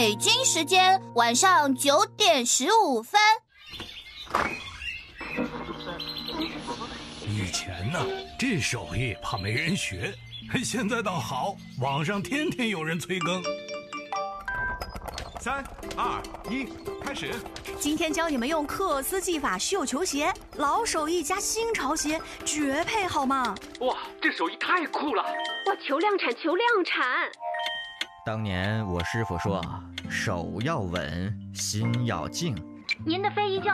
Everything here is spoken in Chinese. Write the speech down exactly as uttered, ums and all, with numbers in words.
北京时间晚上九点十五分。 以前呢，这手艺怕没人学，现在倒好，网上天天有人催更。 三二一，开始！ 今天教你们用克斯技法绣球鞋，老手艺加新潮鞋，绝配好吗？ 哇，这手艺太酷了！ 哇，求量产，求量产！ 当年我师傅说，手要稳，心要静。 您的非遗教